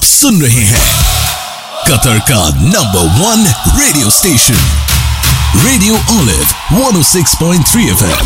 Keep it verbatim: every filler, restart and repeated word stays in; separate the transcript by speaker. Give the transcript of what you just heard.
Speaker 1: सुन रहे हैं कतर का number one radio station radio olive one oh six point three F M।